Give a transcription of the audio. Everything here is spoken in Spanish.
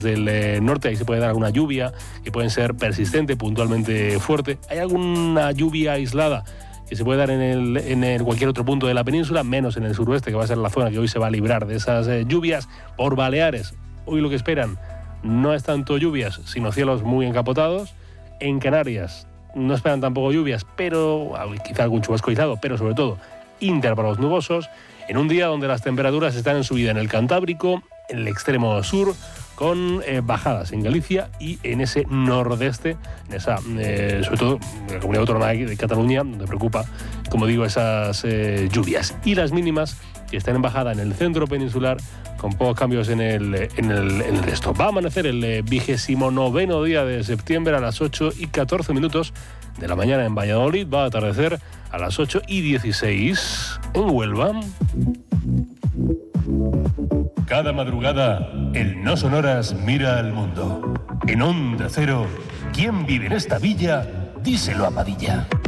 del norte, ahí se puede dar alguna lluvia que puede ser persistente, puntualmente fuerte. Hay alguna lluvia aislada que se puede dar en cualquier otro punto de la península, menos en el suroeste, que va a ser la zona que hoy se va a librar de esas lluvias. Por Baleares, hoy lo que esperan no es tanto lluvias, sino cielos muy encapotados. En Canarias no esperan tampoco lluvias, pero quizá algún chubasco aislado, pero sobre todo intervalos nubosos, en un día donde las temperaturas están en subida en el Cantábrico, en el extremo sur, con bajadas en Galicia y en ese nordeste, en esa, sobre todo en la comunidad autónoma de Cataluña, donde preocupa, como digo, esas lluvias. Y las mínimas que están en bajada en el centro peninsular, con pocos cambios en el resto. Va a amanecer el 29º día de septiembre a las 8:14 de la mañana en Valladolid. Va a atardecer a las 8:16 en Huelva. Cada madrugada, el No Sonoras mira al mundo. En Onda Cero, ¿quién vive en esta villa? Díselo a Padilla.